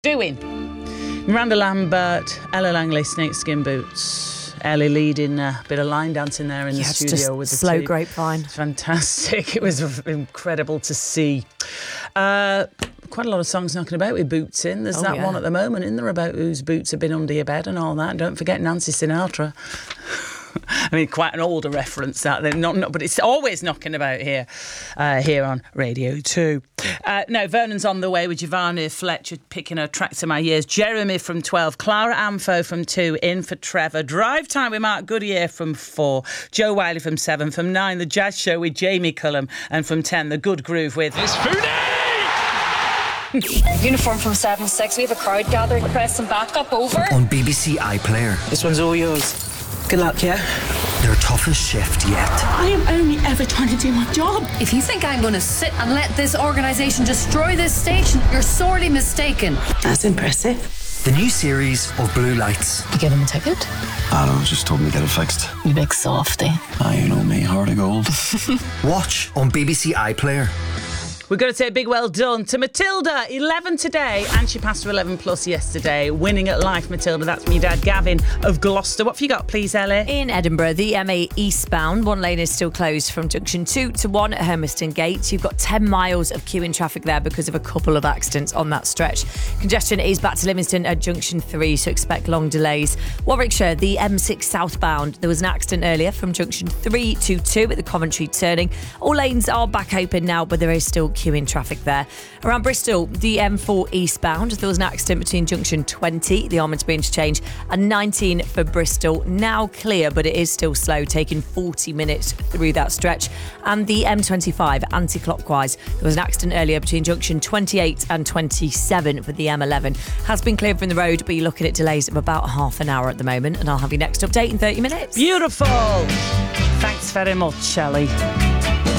Doing Miranda Lambert, Ella Langley, Snakeskin Boots, Ellie leading a bit of line dancing there in the studio with the slow two. grapevine. Fantastic. It was incredible to see. Quite a lot of songs knocking about with boots in. There's one at the moment, isn't there, about whose boots have been under your bed and all that. Don't forget Nancy Sinatra. I mean, quite an older reference that, but it's always knocking about here on Radio 2. No, Vernon's on the way with Giovanni Fletcher picking her track to my ears. Jeremy from 12, Clara Amfo from 2, in for Trevor. Drive Time with Mark Goodyear from 4, Joe Wiley from 7, from 9, The Jazz Show with Jamie Cullum, and from 10, The Good Groove with... It's Foodie! Uniform from 7-6. We have a crowd gathering. Press and back up over. On BBC iPlayer. This one's all yours. Good luck, yeah? Their toughest shift yet. I am only ever trying to do my job. If you think I'm going to sit and let this organisation destroy this station, you're sorely mistaken. That's impressive. The new series of Blue Lights. You give him a ticket? Adam just told me to get it fixed. You big softy. You know me, heart of gold. Watch on BBC iPlayer. We're going to say a big well done to Matilda, 11 today, and she passed her 11 plus yesterday. Winning at life, Matilda. That's me dad, Gavin of Gloucester. What have you got, please, Ellie? In Edinburgh, the M8 eastbound, one lane is still closed from junction 2 to 1 at Hermiston Gate. You've got 10 miles of queuing traffic there because of a couple of accidents on that stretch. Congestion is back to Livingston at junction 3, so expect long delays. Warwickshire, the M6 southbound. There was an accident earlier from junction 3 to 2 at the Coventry turning. All lanes are back open now, but there is still queuing traffic there. Around Bristol, the M4 eastbound, there was an accident between junction 20, the Almondsbury interchange, and 19 for Bristol. Now clear, but it is still slow, taking 40 minutes through that stretch. And the M25 anti-clockwise, there was an accident earlier between junction 28 and 27 for the M11. Has been cleared from the road, but you're looking at delays of about half an hour at the moment, and I'll have your next update in 30 minutes. Beautiful. Thanks very much, Shelley.